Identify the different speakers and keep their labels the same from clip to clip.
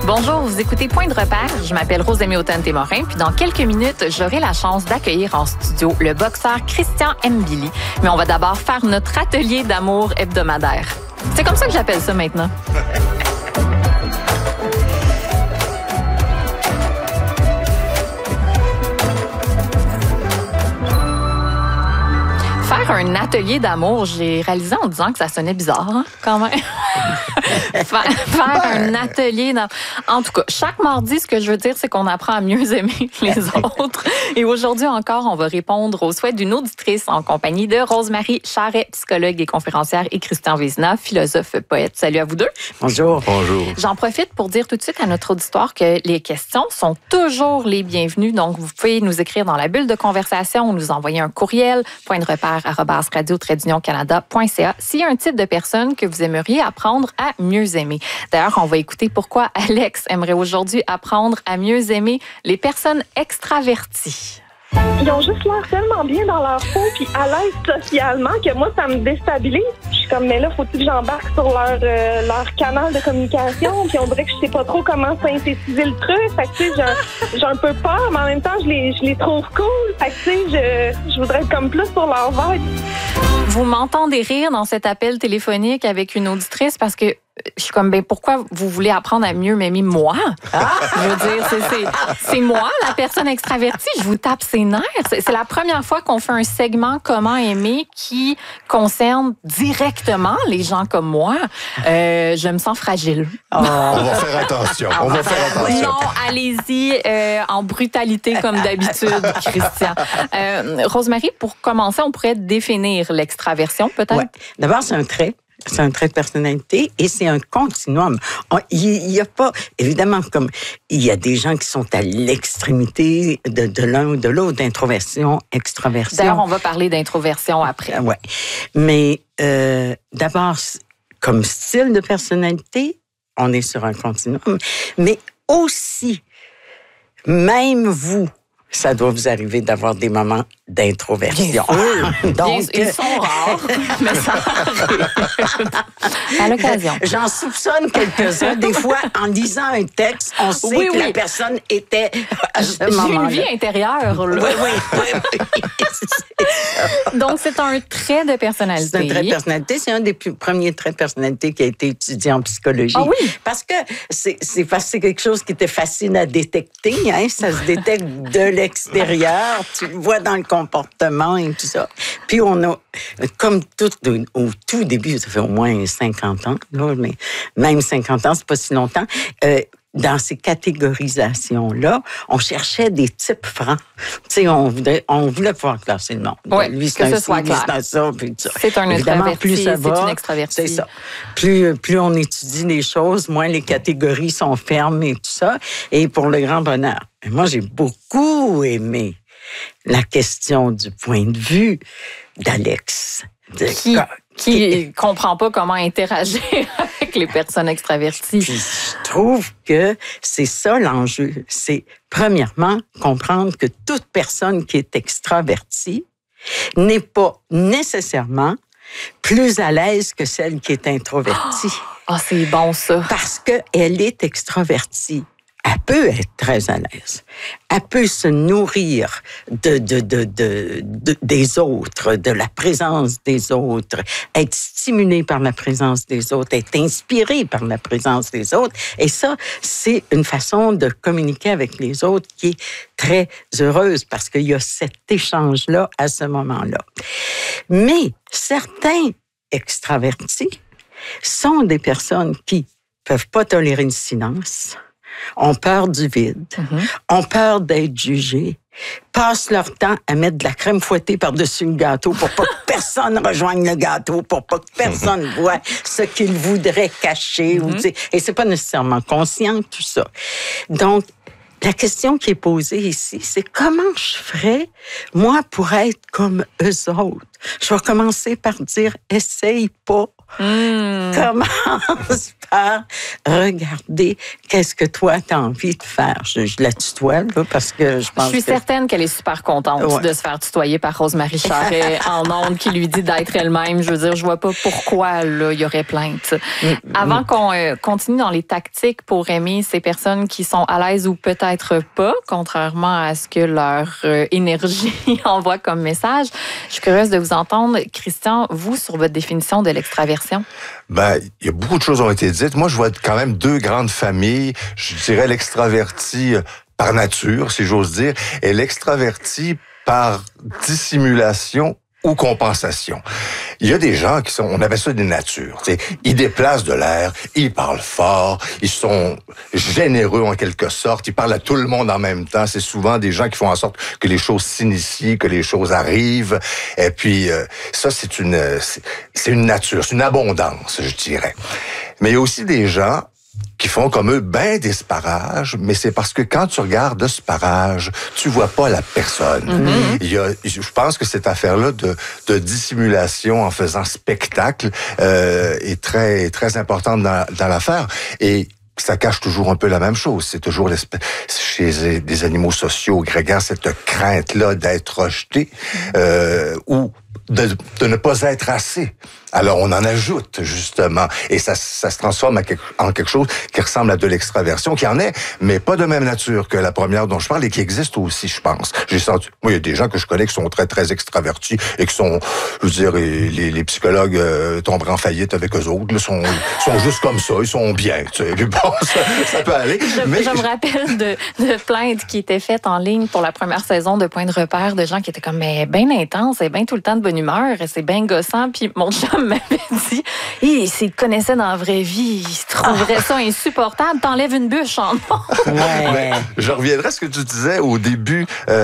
Speaker 1: Bonjour, vous écoutez Point de repère. Je m'appelle Rosemée Automne-Témorin, puis dans quelques minutes, j'aurai la chance d'accueillir en studio le boxeur Christian Mbili. Mais on va d'abord faire notre atelier d'amour hebdomadaire. C'est comme ça que j'appelle ça maintenant. Faire un atelier d'amour, j'ai réalisé en disant que ça sonnait bizarre, hein, quand même. Faire un atelier d'amour. En tout cas, chaque mardi, ce que je veux dire, c'est qu'on apprend à mieux aimer les autres. Et aujourd'hui encore, on va répondre aux souhaits d'une auditrice en compagnie de Rosemarie Charret, psychologue et conférencière, et Christian Vézina, philosophe poète. Salut à vous deux.
Speaker 2: Bonjour. Bonjour.
Speaker 1: J'en profite pour dire tout de suite à notre auditoire que les questions sont toujours les bienvenues. Donc, vous pouvez nous écrire dans la bulle de conversation ou nous envoyer un courriel, pointdrepère@radio-canada.ca s'il y a un type de personne que vous aimeriez apprendre à mieux aimer. D'ailleurs, on va écouter pourquoi Alex aimerait aujourd'hui apprendre à mieux aimer les personnes extraverties.
Speaker 3: Ils ont juste l'air tellement bien dans leur peau puis à l'aise socialement que moi, ça me déstabilise. Je suis comme, mais là, faut-il que j'embarque sur leur canal de communication? Puis on dirait que je sais pas trop comment synthétiser le truc. Fait que, tu sais, j'ai un peu peur, mais en même temps, je les trouve cool. Fait que, tu sais, je voudrais être comme plus sur leur vibe.
Speaker 1: Vous m'entendez rire dans cet appel téléphonique avec une auditrice parce que je suis comme, ben pourquoi vous voulez apprendre à mieux m'aimer moi? Je veux dire, c'est moi, la personne extravertie. Je vous tape ses nerfs. C'est la première fois qu'on fait un segment Comment aimer qui concerne directement les gens comme moi. Je me sens fragile.
Speaker 2: Oh. On va faire attention.
Speaker 1: Non, allez-y en brutalité comme d'habitude, Christian. Rosemarie, pour commencer, on pourrait définir l'extraversion, peut-être?
Speaker 4: Ouais. D'abord, c'est un trait. C'est un trait de personnalité et c'est un continuum. Il y a pas, évidemment, comme il y a des gens qui sont à l'extrémité de l'un ou de l'autre, d'introversion, extraversion.
Speaker 1: D'ailleurs, on va parler d'introversion après.
Speaker 4: Ouais. Mais d'abord, comme style de personnalité, on est sur un continuum. Mais aussi, même vous, ça doit vous arriver d'avoir des moments d'introversion.
Speaker 1: Donc, ils sont rares, mais ça arrive. À l'occasion.
Speaker 4: J'en soupçonne quelques-uns. Des fois, en lisant un texte, on sait que la personne était à ce moment-là.
Speaker 1: J'ai une vie intérieure. Là.
Speaker 4: Oui.
Speaker 1: Donc, c'est un trait de personnalité.
Speaker 4: C'est un trait de personnalité. C'est un des premiers traits de personnalité qui a été étudié en psychologie.
Speaker 1: Ah oui?
Speaker 4: Parce que c'est quelque chose qui était facile à détecter. Hein? Ça se détecte de l'extérieur, tu le vois dans le comportement et tout ça. Puis on a, comme tout, au tout début, ça fait au moins 50 ans, là, mais même 50 ans, c'est pas si longtemps, dans ces catégorisations-là, on cherchait des types francs. Tu sais, on voulait pouvoir classer le monde.
Speaker 1: Oui,
Speaker 4: lui,
Speaker 1: que ce soit clair.
Speaker 4: Ça, puis ça.
Speaker 1: C'est un
Speaker 4: Évidemment, plus ça va,
Speaker 1: c'est une extravertie.
Speaker 4: C'est ça. Plus on étudie les choses, moins les catégories sont fermes et tout ça. Et pour le grand bonheur. Moi, j'ai beaucoup aimé la question du point de vue d'Alex.
Speaker 1: Qui comprend pas comment interagir avec les personnes extraverties.
Speaker 4: Puis, je trouve que c'est ça l'enjeu. C'est, premièrement, comprendre que toute personne qui est extravertie n'est pas nécessairement plus à l'aise que celle qui est introvertie.
Speaker 1: Ah, c'est bon, ça.
Speaker 4: Parce qu'elle est extravertie. Elle peut être très à l'aise. Elle peut se nourrir des autres, de la présence des autres, être stimulée par la présence des autres, être inspirée par la présence des autres. Et ça, c'est une façon de communiquer avec les autres qui est très heureuse parce qu'il y a cet échange-là à ce moment-là. Mais certains extravertis sont des personnes qui peuvent pas tolérer le silence, ont peur du vide, ont peur d'être jugés, passent leur temps à mettre de la crème fouettée par-dessus le gâteau pour pas que personne rejoigne le gâteau, pour pas que personne voit ce qu'ils voudraient cacher. Et c'est pas nécessairement conscient, tout ça. Donc, la question qui est posée ici, c'est comment je ferais, moi, pour être comme eux autres? Je vais commencer par dire, essaye pas. Commence par regarder qu'est-ce que toi, tu as envie de faire. Je la tutoie, là, parce que je pense
Speaker 1: Je suis certaine qu'elle est super contente de se faire tutoyer par Rosemary Charest en ondes qui lui dit d'être elle-même. Je veux dire, je vois pas pourquoi là il y aurait plainte. Avant qu'on continue dans les tactiques pour aimer ces personnes qui sont à l'aise ou peut-être pas, contrairement à ce que leur énergie envoie comme message, je suis curieuse de vous entendre, Christian, vous, sur votre définition de l'extraversion.
Speaker 2: Ben, il y a beaucoup de choses qui ont été dites. Moi, je vois quand même deux grandes familles. Je dirais l'extraverti par nature, si j'ose dire, et l'extraverti par dissimulation ou compensation. Il y a des gens qui sont, on appelle ça des natures. Ils déplacent de l'air, ils parlent fort, ils sont généreux en quelque sorte, ils parlent à tout le monde en même temps. C'est souvent des gens qui font en sorte que les choses s'initient, que les choses arrivent. Et puis, ça, c'est une nature, c'est une abondance, je dirais. Mais il y a aussi des gens qui font comme eux ben des sparages, mais c'est parce que quand tu regardes de sparages, tu vois pas la personne. Je pense que cette affaire-là de dissimulation en faisant spectacle est très très importante dans l'affaire. Et ça cache toujours un peu la même chose. C'est toujours chez des animaux sociaux grégaires cette crainte-là d'être rejeté ou de ne pas être assez. Alors, on en ajoute, justement, et ça se transforme en quelque chose qui ressemble à de l'extraversion, qui en est, mais pas de même nature que la première dont je parle et qui existe aussi, je pense. J'ai senti, moi, il y a des gens que je connais qui sont très, très extravertis et qui sont, je veux dire, les psychologues tomberaient en faillite avec eux autres, là, sont juste comme ça, ils sont bien, tu sais. Bon, ça peut aller.
Speaker 1: Je me rappelle de plaintes qui étaient faites en ligne pour la première saison de Point de repère, de gens qui étaient comme, mais bien intense, c'est bien tout le temps de bonne humeur, c'est bien gossant, puis mon chum m'avait dit, s'il te connaissait dans la vraie vie, il trouverait ça insupportable. T'enlèves une bûche en
Speaker 2: ouais. Je reviendrai à ce que tu disais au début.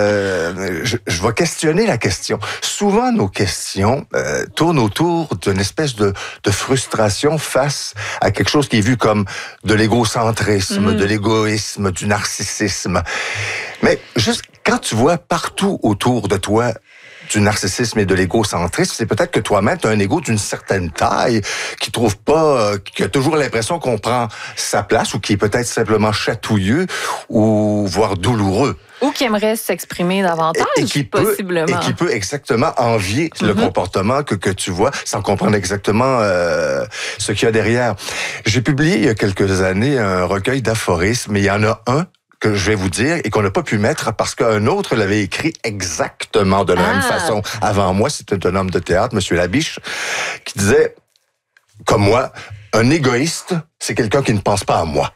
Speaker 2: Je vais questionner la question. Souvent, nos questions tournent autour d'une espèce de frustration face à quelque chose qui est vu comme de l'égocentrisme, de l'égoïsme, du narcissisme. Mais juste quand tu vois partout autour de toi du narcissisme et de l'égocentrisme, c'est peut-être que toi-même, tu as un ego d'une certaine taille qui trouve pas, qui a toujours l'impression qu'on prend sa place ou qui est peut-être simplement chatouilleux ou voire douloureux.
Speaker 1: Ou qui aimerait s'exprimer davantage, possiblement.
Speaker 2: Et qui peut exactement envier le comportement que tu vois sans comprendre exactement ce qu'il y a derrière. J'ai publié il y a quelques années un recueil d'aphorismes, mais il y en a un que je vais vous dire et qu'on n'a pas pu mettre parce qu'un autre l'avait écrit exactement de la même façon avant moi. C'était un homme de théâtre, M. Labiche, qui disait, comme moi, un égoïste, c'est quelqu'un qui ne pense pas à moi.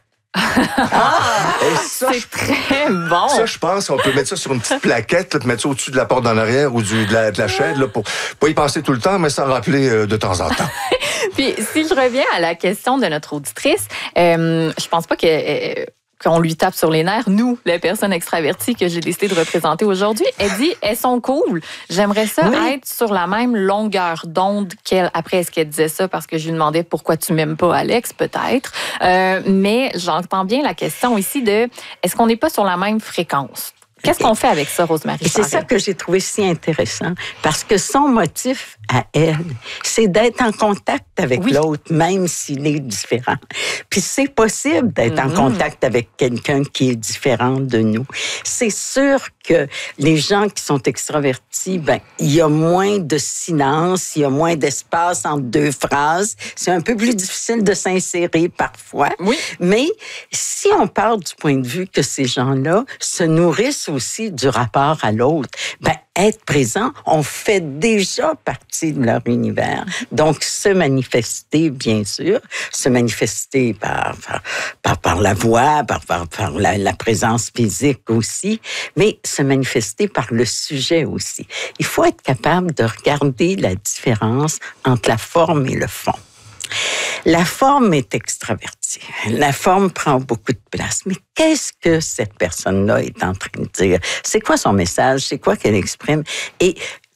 Speaker 1: Et ça, c'est très bon.
Speaker 2: Ça, je pense qu'on peut mettre ça sur une petite plaquette, là, mettre ça au-dessus de la porte d'en arrière ou de la chaîne, là, pour pas y penser tout le temps, mais s'en rappeler de temps en temps.
Speaker 1: Puis, si je reviens à la question de notre auditrice, je pense pas qu'on lui tape sur les nerfs, nous, les personnes extraverties que j'ai décidé de représenter aujourd'hui. Elle dit, elles sont cool. J'aimerais ça être sur la même longueur d'onde qu'elle. Après, est-ce qu'elle disait ça parce que je lui demandais pourquoi tu m'aimes pas, Alex? Peut-être. Mais j'entends bien la question ici de, est-ce qu'on n'est pas sur la même fréquence? Qu'est-ce qu'on fait avec ça, Rosemary?
Speaker 4: Et c'est ça que j'ai trouvé si intéressant, parce que son motif à elle, c'est d'être en contact avec l'autre, même s'il est différent. Puis c'est possible d'être en contact avec quelqu'un qui est différent de nous. C'est sûr que les gens qui sont extravertis, ben, il y a moins de silence, il y a moins d'espace entre deux phrases. C'est un peu plus difficile de s'insérer parfois.
Speaker 1: Oui.
Speaker 4: Mais si on part du point de vue que ces gens-là se nourrissent aussi du rapport à l'autre, ben, être présent, on fait déjà partie de leur univers. Donc, se manifester, bien sûr, se manifester par la voix, par la présence physique aussi, mais se manifester par le sujet aussi. Il faut être capable de regarder la différence entre la forme et le fond. La forme est extravertie. La forme prend beaucoup de place. Mais qu'est-ce que cette personne-là est en train de dire? C'est quoi son message? C'est quoi qu'elle exprime? Et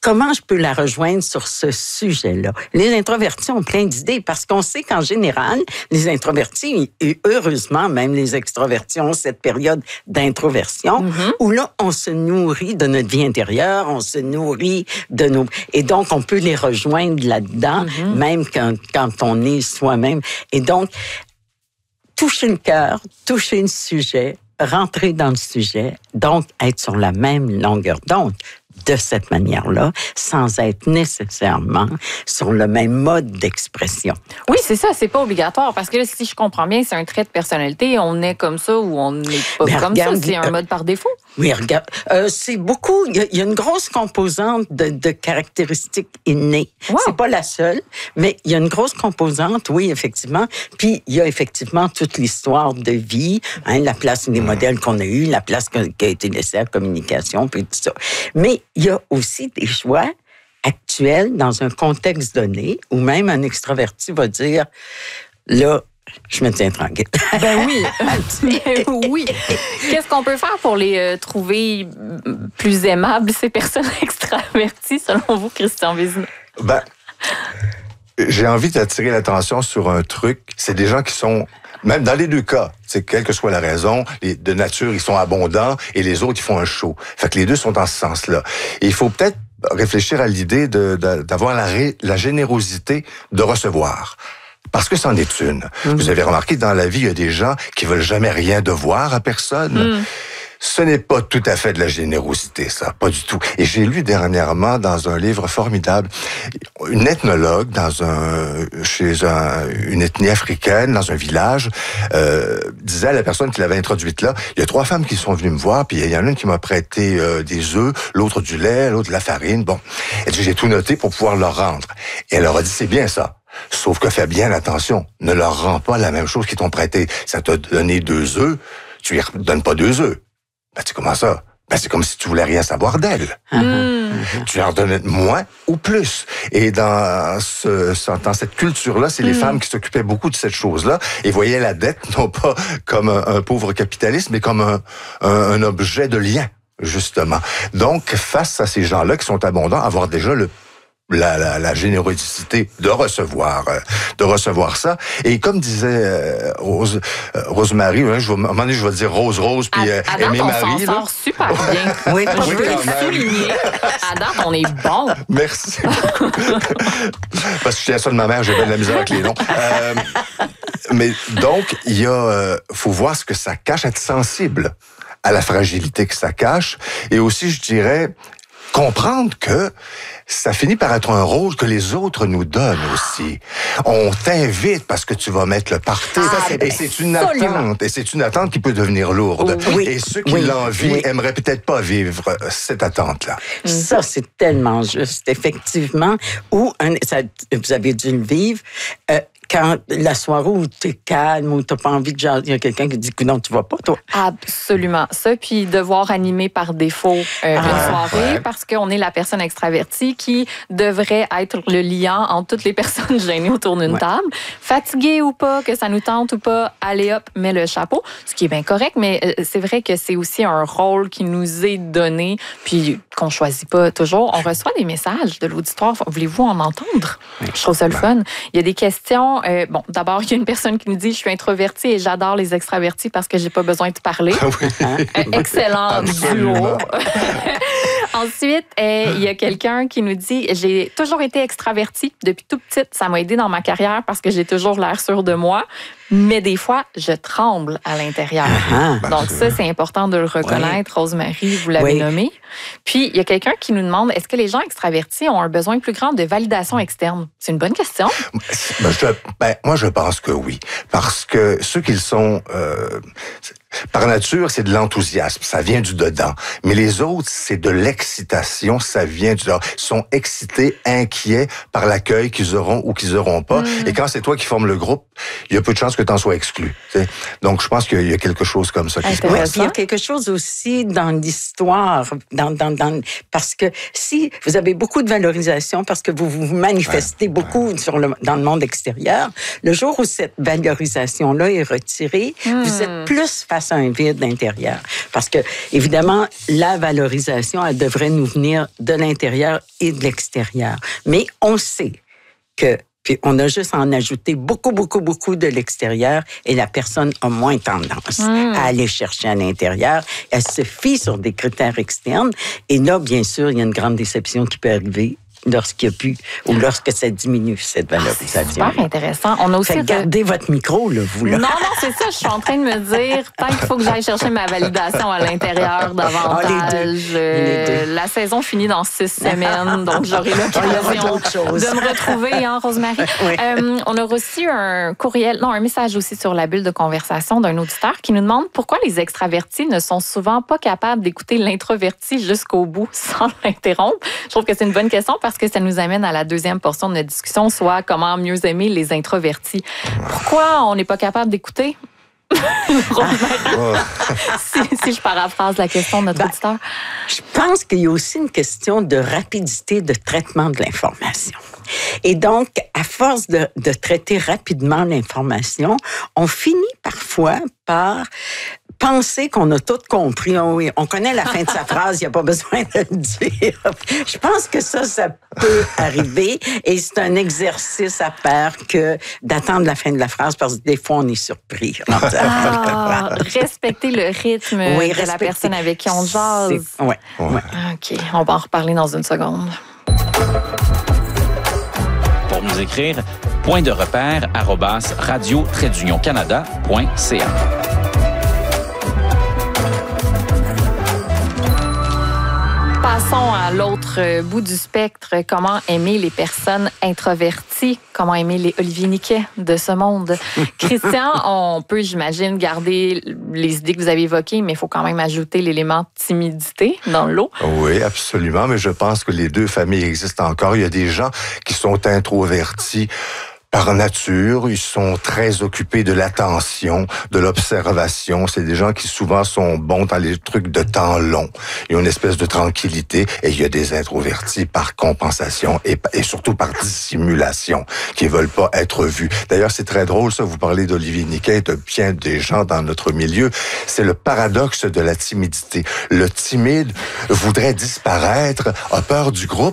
Speaker 4: comment je peux la rejoindre sur ce sujet-là? Les introvertis ont plein d'idées parce qu'on sait qu'en général, les introvertis, et heureusement même les extrovertis ont cette période d'introversion où là, on se nourrit de notre vie intérieure, on se nourrit de nos... Et donc, on peut les rejoindre là-dedans, même quand on est soi-même. Et donc, toucher le cœur, toucher le sujet, rentrer dans le sujet, donc être sur la même longueur d'onde de cette manière-là, sans être nécessairement sur le même mode d'expression.
Speaker 1: Oui, c'est ça, c'est pas obligatoire, parce que là, si je comprends bien, c'est un trait de personnalité, on est comme ça ou on n'est pas comme ça, c'est un mode par défaut.
Speaker 4: Oui, regarde, c'est beaucoup, il y a une grosse composante de caractéristiques innées.
Speaker 1: Wow.
Speaker 4: C'est pas la seule, mais il y a une grosse composante, oui, effectivement, puis il y a effectivement toute l'histoire de vie, hein, la place des modèles qu'on a eus, la place qui a été laissée à la communication, puis tout ça. Mais il y a aussi des choix actuels dans un contexte donné où même un extraverti va dire, là, je me tiens tranquille.
Speaker 1: Ben oui, oui. Qu'est-ce qu'on peut faire pour les trouver plus aimables, ces personnes extraverties, selon vous, Christian Vézina?
Speaker 2: Ben, j'ai envie d'attirer l'attention sur un truc. C'est des gens qui sont... Même dans les deux cas, c'est quelle que soit la raison, de nature, ils sont abondants et les autres, ils font un show. Fait que les deux sont dans ce sens-là. Et il faut peut-être réfléchir à l'idée d'avoir la générosité de recevoir. Parce que c'en est une. Vous avez remarqué, dans la vie, il y a des gens qui veulent jamais rien devoir à personne. Ce n'est pas tout à fait de la générosité, ça, pas du tout. Et j'ai lu dernièrement dans un livre formidable, une ethnologue chez une ethnie africaine, dans un village, disait à la personne qui l'avait introduite là, il y a 3 femmes qui sont venues me voir, puis il y en a une qui m'a prêté des œufs, l'autre du lait, l'autre de la farine. Bon, elle dit, j'ai tout noté pour pouvoir leur rendre. Et elle leur a dit, c'est bien ça. Sauf que fais bien attention, ne leur rends pas la même chose qu'ils t'ont prêté. Ça t'a donné 2 œufs, tu lui donnes pas 2 œufs. Ben, tu sais comment ça? Ben, c'est comme si tu voulais rien savoir d'elle. Tu leur donnais moins ou plus. Et dans cette culture-là, c'est les femmes qui s'occupaient beaucoup de cette chose-là et voyaient la dette non pas comme un pauvre capitaliste, mais comme un objet de lien, justement. Donc, face à ces gens-là qui sont abondants, avoir déjà la générosité de recevoir ça. Et comme disait Rosemary, à un moment donné, je vais dire Rose, puis Aimé-Marie.
Speaker 1: On s'en sort super bien. Oui, je veux le souligner. À date, on est bon.
Speaker 2: Merci. Parce que je tiens ça de ma mère, j'ai bien de la misère avec les noms. Mais donc, faut voir ce que ça cache, être sensible à la fragilité que ça cache. Et aussi, je dirais, comprendre que ça finit par être un rôle que les autres nous donnent aussi. On t'invite parce que tu vas mettre le party. Et c'est une attente. Et c'est une attente qui peut devenir lourde. Oui, et ceux qui l'envient aimeraient peut-être pas vivre cette attente-là.
Speaker 4: Ça, c'est tellement juste, effectivement. Vous avez dû le vivre. Quand la soirée où tu es calme, où tu n'as pas envie de jaser, il y a quelqu'un qui dit que non, tu vas pas, toi.
Speaker 1: Absolument. Ça, puis devoir animer par défaut une soirée parce qu'on est la personne extravertie qui devrait être le liant entre toutes les personnes gênées autour d'une table. Fatigué ou pas, que ça nous tente ou pas, allez hop, mets le chapeau. Ce qui est bien correct, mais c'est vrai que c'est aussi un rôle qui nous est donné, puis qu'on choisit pas toujours. On reçoit des messages de l'auditoire. Voulez-vous en entendre? Je trouve ça le fun. Il y a des questions. D'abord, il y a une personne qui nous dit « Je suis introvertie et j'adore les extravertis parce que j'ai pas besoin de parler. » Excellent duo. Ensuite, il y a quelqu'un qui nous dit « J'ai toujours été extravertie depuis tout petite. Ça m'a aidé dans ma carrière parce que j'ai toujours l'air sûre de moi. Mais des fois, je tremble à l'intérieur. » Donc ça, c'est important de le reconnaître. Rosemary, vous l'avez nommé. Puis, il y a quelqu'un qui nous demande, est-ce que les gens extravertis ont un besoin plus grand de validation externe? C'est une bonne question.
Speaker 2: Moi, je pense que oui. Parce que ceux qui sont... par nature, c'est de l'enthousiasme. Ça vient du dedans. Mais les autres, c'est de l'excitation. Ça vient du dehors. Ils sont excités, inquiets par l'accueil qu'ils auront ou qu'ils n'auront pas. Et quand c'est toi qui formes le groupe, il y a peu de chances que tu en sois exclu. T'sais. Donc, je pense qu'il y a quelque chose comme ça qui se passe.
Speaker 4: Il y a quelque chose aussi dans l'histoire, parce que si vous avez beaucoup de valorisation, parce que vous vous manifestez beaucoup dans le monde extérieur, le jour où cette valorisation-là est retirée, vous êtes plus face un vide intérieur. Parce que, évidemment, la valorisation, elle devrait nous venir de l'intérieur et de l'extérieur. Mais on sait que, puis on a juste à en ajouter beaucoup de l'extérieur et la personne a moins tendance à aller chercher à l'intérieur. Elle se fie sur des critères externes. Et là, bien sûr, il y a une grande déception qui peut arriver lorsqu'il n'y a plus ou lorsque ça diminue, cette valorisation.
Speaker 1: C'est super intéressant. On a aussi...
Speaker 4: Gardez votre micro, là, vous, là.
Speaker 1: Non, c'est ça. Je suis en train de me dire, peut-être qu'il faut que j'aille chercher ma validation à l'intérieur davantage.
Speaker 4: Les deux.
Speaker 1: La saison finit dans 6 semaines, donc j'aurai l'occasion de me retrouver, hein, Rosemary?
Speaker 4: Oui.
Speaker 1: On a reçu un message aussi sur la bulle de conversation d'un auditeur qui nous demande pourquoi les extravertis ne sont souvent pas capables d'écouter l'introverti jusqu'au bout sans l'interrompre. Je trouve que c'est une bonne question parce que ça nous amène à la deuxième portion de notre discussion, soit comment mieux aimer les introvertis. Pourquoi on n'est pas capable d'écouter? si je paraphrase la question de notre auditeur.
Speaker 4: Je pense qu'il y a aussi une question de rapidité de traitement de l'information. Et donc, à force de traiter rapidement l'information, on finit parfois par penser qu'on a tout compris. Oh oui, on connaît la fin de sa phrase, il n'y a pas besoin de le dire. Je pense que ça peut arriver et c'est un exercice à faire que d'attendre la fin de la phrase parce que des fois, on est surpris.
Speaker 1: Respecter le rythme de la personne avec qui on jase.
Speaker 4: Oui.
Speaker 1: OK, on va en reparler dans une seconde.
Speaker 5: Pour nous écrire, point-de-repère@radio-canada.ca.
Speaker 1: Passons à l'autre bout du spectre. Comment aimer les personnes introverties? Comment aimer les Olivier Niquet de ce monde? Christian, on peut, j'imagine, garder les idées que vous avez évoquées, mais il faut quand même ajouter l'élément timidité dans le lot.
Speaker 2: Oui, absolument, mais je pense que les deux familles existent encore. Il y a des gens qui sont introvertis par nature, ils sont très occupés de l'attention, de l'observation. C'est des gens qui souvent sont bons dans les trucs de temps long. Ils ont une espèce de tranquillité. Et il y a des introvertis par compensation et surtout par dissimulation, qui veulent pas être vus. D'ailleurs, c'est très drôle, ça. Vous parlez d'Olivier Niquet, de bien des gens dans notre milieu. C'est le paradoxe de la timidité. Le timide voudrait disparaître, a peur du groupe,